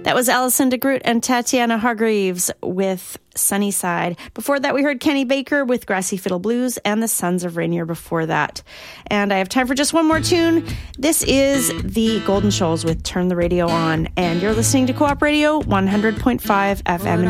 That was Alison DeGroot and Tatiana Hargreaves with Sunnyside. Before that, we heard Kenny Baker with Grassy Fiddle Blues and the Sons of Rainier before that. And I have time for just one more tune. This is the Golden Shoals with Turn the Radio On. And you're listening to Co-op Radio 100.5 FM.